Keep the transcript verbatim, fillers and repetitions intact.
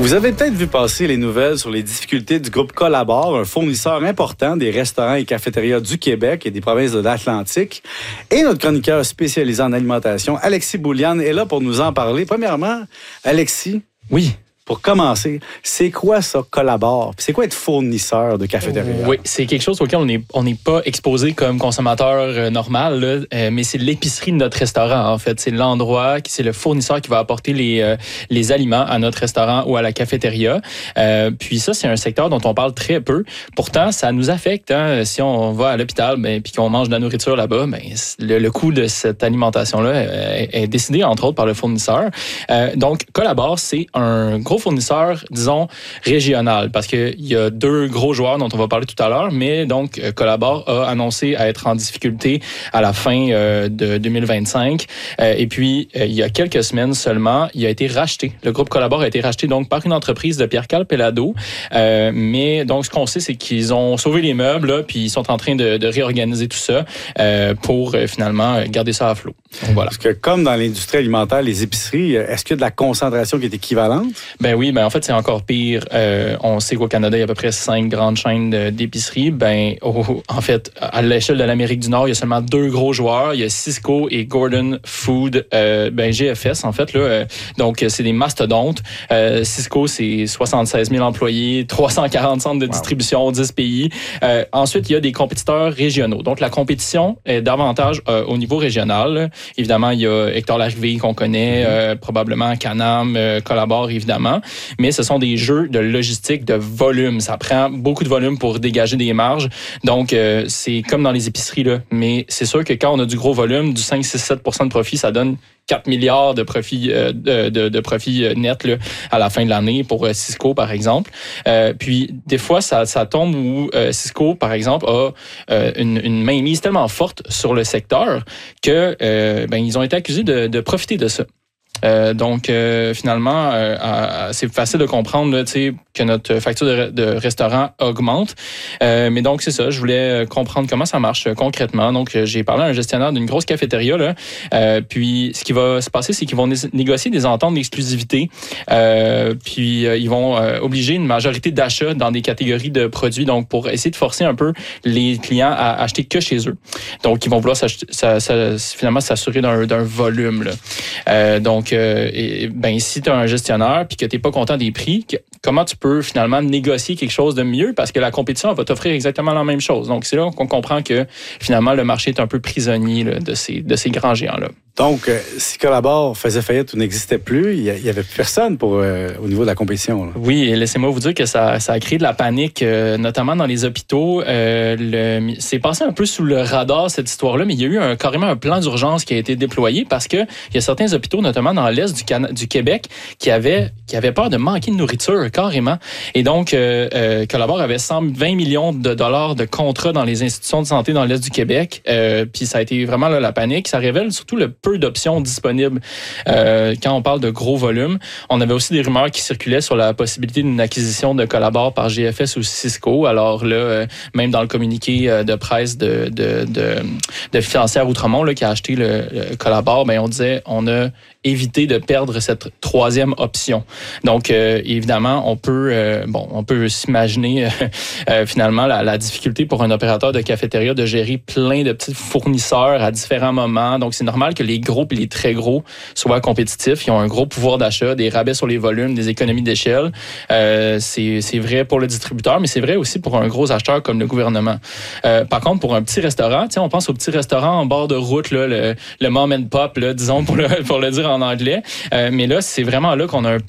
Vous avez peut-être vu passer les nouvelles sur les difficultés du groupe Colabor, un fournisseur important des restaurants et cafétérias du Québec et des provinces de l'Atlantique. Et notre chroniqueur spécialisé en alimentation, Alexis Bouliane, est là pour nous en parler. Premièrement, Alexis. Oui. Pour commencer, c'est quoi ça, Colabor? C'est quoi être fournisseur de cafétéria? Oui, c'est quelque chose auquel on n'est on n'est pas exposé comme consommateur euh, normal, là, euh, mais c'est l'épicerie de notre restaurant, en fait. C'est l'endroit, c'est le fournisseur qui va apporter les, euh, les aliments à notre restaurant ou à la cafétéria. Euh, puis ça, c'est un secteur dont on parle très peu. Pourtant, ça nous affecte. Hein, si on va à l'hôpital ben, puis qu'on mange de la nourriture là-bas, ben, le, le coût de cette alimentation-là est, est décidé, entre autres, par le fournisseur. Euh, donc, Colabor, c'est un gros fournisseur, disons, régional, parce qu'il y a deux gros joueurs dont on va parler tout à l'heure, mais donc Colabor a annoncé à être en difficulté à la fin euh, de deux mille vingt-cinq. Euh, et puis, euh, il y a quelques semaines seulement, il a été racheté. Le groupe Colabor a été racheté donc par une entreprise de Pierre-Carl Pellado. Euh, mais donc, ce qu'on sait, c'est qu'ils ont sauvé les meubles, là, puis ils sont en train de, de réorganiser tout ça euh, pour euh, finalement garder ça à flot. Donc, voilà. Parce que comme dans l'industrie alimentaire, les épiceries, est-ce qu'il y a de la concentration qui est équivalente? Ben oui, ben en fait, c'est encore pire. Euh, on sait qu'au Canada, il y a à peu près cinq grandes chaînes de, d'épiceries. Ben, oh, en fait, à l'échelle de l'Amérique du Nord, il y a seulement deux gros joueurs. Il y a Sysco et Gordon Food, euh, ben G F S, en fait. Là, euh, donc, c'est des mastodontes. Euh, Sysco, c'est soixante-seize mille employés, trois cent quarante centres de distribution, wow. dix pays. Euh, ensuite, il y a des compétiteurs régionaux. Donc, la compétition est davantage euh, au niveau régional. Évidemment, il y a Hector Larrivée qu'on connaît, euh, probablement Canam, euh, Colabor, évidemment. Mais ce sont des jeux de logistique, de volume. Ça prend beaucoup de volume pour dégager des marges. Donc, euh, c'est comme dans les épiceries, là. Mais c'est sûr que quand on a du gros volume, du cinq, six, sept pour cent de profit, ça donne quatre milliards de profits euh, de, de, de profit net là, à la fin de l'année pour euh, Sysco, par exemple. Euh, puis, des fois, ça, ça tombe où euh, Sysco, par exemple, a euh, une, une mainmise tellement forte sur le secteur que euh, ben, ils ont été accusés de, de profiter de ça. Euh, donc, euh, finalement, euh, euh, c'est facile de comprendre là, que notre facture de, de restaurant augmente. Euh, mais donc, c'est ça. Je voulais comprendre comment ça marche euh, concrètement. Donc, euh, j'ai parlé à un gestionnaire d'une grosse cafétéria. Là, euh, puis, ce qui va se passer, c'est qu'ils vont né- négocier des ententes d'exclusivité. Euh, puis, euh, ils vont euh, obliger une majorité d'achats dans des catégories de produits. Donc, pour essayer de forcer un peu les clients à acheter que chez eux. Donc, ils vont vouloir ça, ça, finalement s'assurer d'un, d'un volume. Là. Euh, donc, Euh, et, ben, si tu as un gestionnaire puis que tu n'es pas content des prix, que, comment tu peux finalement négocier quelque chose de mieux parce que la compétition elle va t'offrir exactement la même chose. Donc, c'est là qu'on comprend que finalement, le marché est un peu prisonnier là, de, ces, de ces grands géants-là. Donc, euh, si Colabor faisait faillite ou n'existait plus, il n'y avait plus personne pour, euh, au niveau de la compétition. Là. Oui, et laissez-moi vous dire que ça, ça a créé de la panique, euh, notamment dans les hôpitaux. Euh, le, c'est passé un peu sous le radar, cette histoire-là, mais il y a eu un, carrément un plan d'urgence qui a été déployé parce qu'il y a certains hôpitaux, notamment dans l'est du, Can- du Québec, qui avaient, qui avaient peur de manquer de nourriture, carrément. Et donc, euh, euh, Colabor avait cent vingt millions de dollars de contrats dans les institutions de santé dans l'est du Québec. Euh, puis ça a été vraiment là, la panique. Ça révèle surtout le peu d'options disponibles euh, quand on parle de gros volumes. On avait aussi des rumeurs qui circulaient sur la possibilité d'une acquisition de Colabor par G F S ou Sysco. Alors là, euh, même dans le communiqué euh, de presse de, de, de, de Financière Outremont là, qui a acheté le, le Colabor, ben, on disait on a évité de perdre cette troisième option. Donc, euh, évidemment, on peut, euh, bon, on peut s'imaginer euh, euh, finalement la, la difficulté pour un opérateur de cafétéria de gérer plein de petits fournisseurs à différents moments. Donc, c'est normal que les gros et les très gros soient compétitifs. Ils ont un gros pouvoir d'achat, des rabais sur les volumes, des économies d'échelle. Euh, c'est, c'est vrai pour le distributeur, mais c'est vrai aussi pour un gros acheteur comme le gouvernement. Euh, par contre, pour un petit restaurant, on pense au petit restaurant en bord de route, là, le, le mom and pop, là, disons, pour le, pour le dire en anglais. Euh, mais là, c'est vraiment là qu'on a un